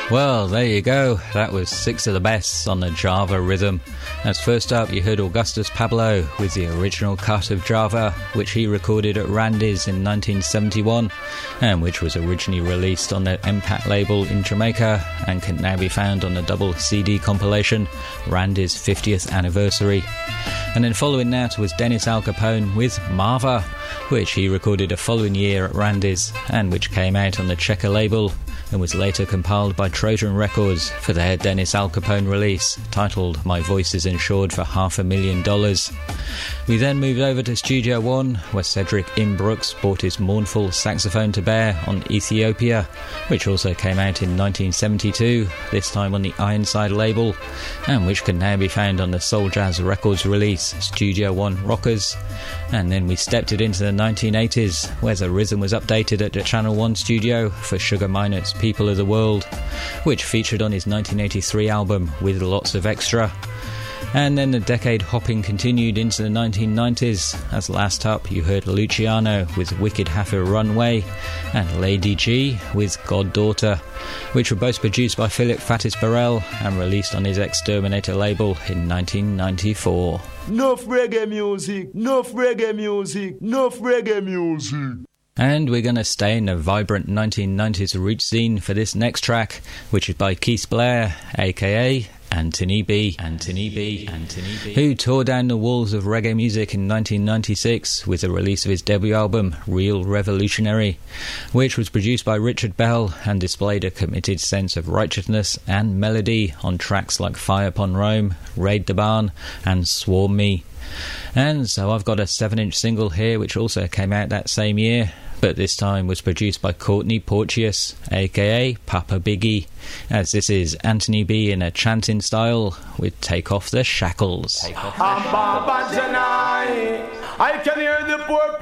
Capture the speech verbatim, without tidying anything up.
Well, there you go. That was Six of the Bests on the Java Rhythm. As first up, you heard Augustus Pablo with the original cut of Java, which he recorded at Randy's in nineteen seventy-one, and which was originally released on the M PAT label in Jamaica, and can now be found on the double C D compilation, Randy's fiftieth Anniversary. And then following that was Dennis Al Capone with Marva, which he recorded the following year at Randy's, and which came out on the Checker label, and was later compiled by Trojan Records for their Dennis Al Capone release, titled My Voice is Insured for Half a Million Dollars. We then moved over to Studio One, where Cedric M. Brooks brought his mournful saxophone to bear on Ethiopia, which also came out in nineteen seventy-two, this time on the Ironside label, and which can now be found on the Soul Jazz Records release, Studio One Rockers. And then we stepped it into the nineteen eighties, where the rhythm was updated at the Channel One studio for Sugar Minor's People of the World, which featured on his nineteen eighty-three album With Lots of Extra. And then the decade hopping continued into the nineteen nineties, as last up you heard Luciano with Wicked Heifer Runway and Lady G with Goddaughter, which were both produced by Philip Fatis Burrell and released on his Exterminator label in nineteen ninety-four. Enough reggae music, enough reggae music, enough reggae music. And we're going to stay in the vibrant nineteen nineties roots scene for this next track, which is by Keith Blair, aka Anthony B. Anthony B. Anthony B. who tore down the walls of reggae music in nineteen ninety-six with the release of his debut album, Real Revolutionary, which was produced by Richard Bell and displayed a committed sense of righteousness and melody on tracks like Fire Upon Rome, Raid the Barn, and Swarm Me. And so I've got a seven inch single here which also came out that same year, but this time was produced by Courtney Porteous, aka Papa Biggie, as this is Anthony B in a chanting style with Take Off the Shackles. Take off the shackles. I can hear the poor